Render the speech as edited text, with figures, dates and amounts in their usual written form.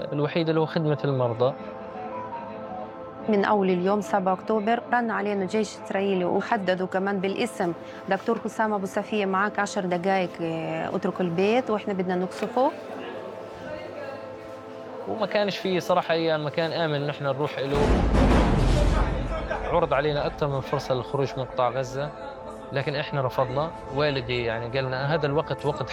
الوحيد اللي هو خدمة المرضى. من أول اليوم 7 أكتوبر رن علينا الجيش الإسرائيلي وحددوا كمان بالاسم: دكتور حسام أبو سفية معك 10 دقائق، اترك البيت وإحنا بدنا نقصفه. وما كانش فيه صراحة أي مكان آمن إن إحنا نروح له. عرض علينا أكثر من فرصة للخروج من قطاع غزة، لكن إحنا رفضنا. والدي يعني قال لنا هذا الوقت وقت